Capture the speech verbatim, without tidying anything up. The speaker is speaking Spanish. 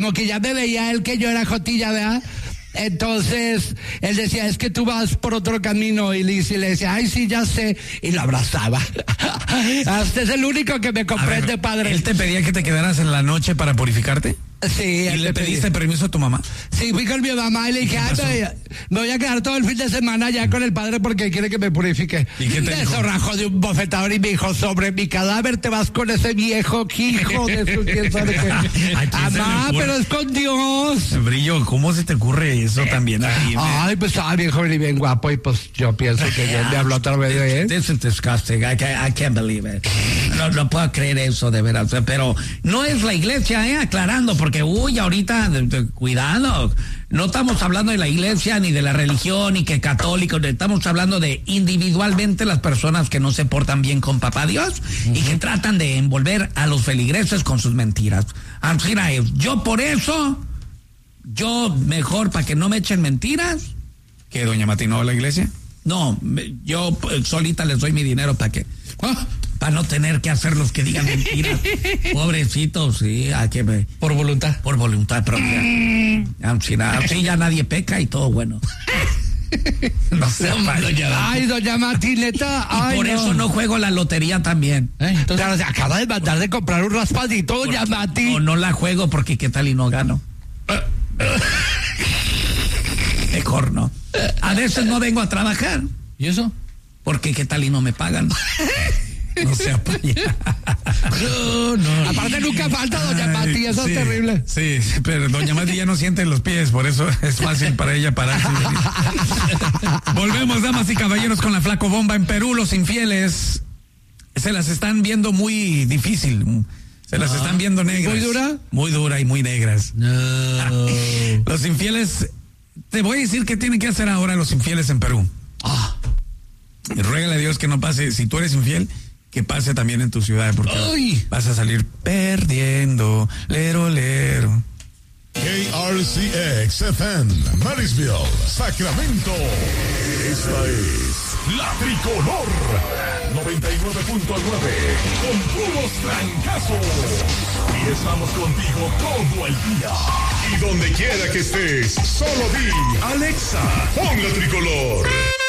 como que ya me veía él que yo era jotilla, ¿verdad? Entonces, él decía, es que tú vas por otro camino, y Liz, y le decía, ay, sí, ya sé, y lo abrazaba. Hasta es el único que me comprende, ver, padre. ¿Él te pedía que te quedaras en la noche para purificarte? Sí. ¿Y le pediste pedí. permiso a tu mamá? Sí, fui con mi mamá y le dije, ay, me, me voy a quedar todo el fin de semana ya con el padre porque quiere que me purifique. ¿Y qué te Eso rajó de un bofetador y me dijo, sobre mi cadáver te vas con ese viejo hijo de su quién sabe qué. Mamá, pero es con Dios. Brillo, ¿cómo se te ocurre eso también aquí? Ay, pues estaba bien joven y bien guapo y pues yo pienso que ya me habló otra vez de él. This is disgusting. I can't, I can't believe it. No, no puedo creer eso de veras. Pero no es la iglesia, eh, aclarando, porque que uy, ahorita, de, de, cuidado, no estamos hablando de la iglesia ni de la religión ni que católicos, estamos hablando de individualmente las personas que no se portan bien con papá Dios uh-huh. y que tratan de envolver a los feligreses con sus mentiras. Así es, yo por eso, yo mejor para que no me echen mentiras. ¿Qué, doña Mati, no va a la iglesia? No, yo solita les doy mi dinero para que... ¿Ah? Para no tener que hacer los que digan mentiras. Pobrecitos, sí, a que me... Por voluntad. Por voluntad propia. Así, así ya nadie peca y todo bueno. No sé, doña Ay, doña Matileta. Ay, por no. eso no juego la lotería también. ¿Eh? Entonces, claro, acaba de mandar de comprar un raspadito, doña Mati. No, no la juego porque qué tal y no gano. Mejor no. A veces no vengo a trabajar. ¿Y eso? Porque qué tal y no me pagan. No se apaña. No, no. Aparte nunca falta doña Mati, eso sí, es terrible. Sí, pero doña Mati ya no siente los pies, por eso es fácil para ella pararse. Volvemos, damas y caballeros, con la Flaco Bomba. En Perú, los infieles se las están viendo muy difícil. Se las ah, están viendo negras. ¿Muy dura? Muy dura y muy negras. No. Los infieles, te voy a decir qué tienen que hacer ahora los infieles en Perú. Ah. Y ruégale a Dios que no pase, si tú eres infiel, que pase también en tu ciudad, porque Uy. vas a salir perdiendo, lero, lero. K R C X F M, Marysville, Sacramento. Esta es La Tricolor, noventa y nueve punto nueve, con puros trancazos. Y estamos contigo todo el día. Y donde quiera que estés, solo di, Alexa, pon La Tricolor.